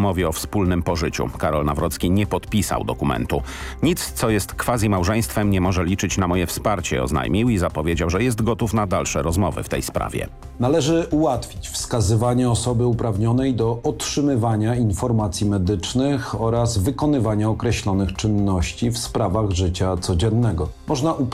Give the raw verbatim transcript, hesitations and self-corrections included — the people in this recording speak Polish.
umowie o wspólnym pożyciu. Karol Nawrocki nie podpisał dokumentu. Nic, co jest quasi-małżeństwem, nie może liczyć na moje wsparcie, oznajmił i zapowiedział, że jest gotów na dalsze rozmowy w tej sprawie. Należy ułatwić wskazywanie osoby uprawnionej do otrzymywania informacji medycznych oraz wykonywania określonych czynności w sprawach życia codziennego. Można